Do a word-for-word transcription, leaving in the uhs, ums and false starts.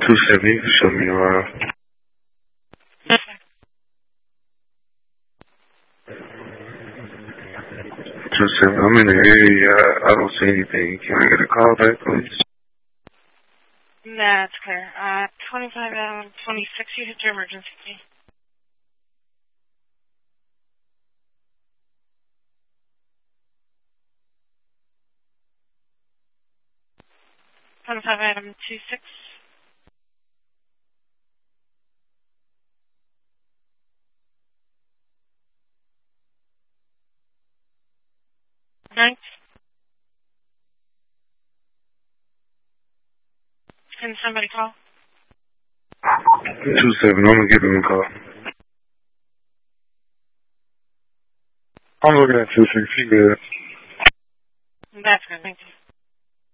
two seven, you can show me around. two seven, I'm in the area. I, I don't see anything. Can I get a call back, please? That's clear. Uh, twenty-five Adam twenty-six, you hit your emergency key. twenty-five Adam twenty-six. Ninth. Can somebody call? two seven, I'm going to give him a call. I'm looking at two six, he good. That's good, thank you.